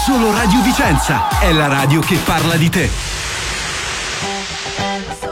Solo Radio Vicenza è la radio che parla di te.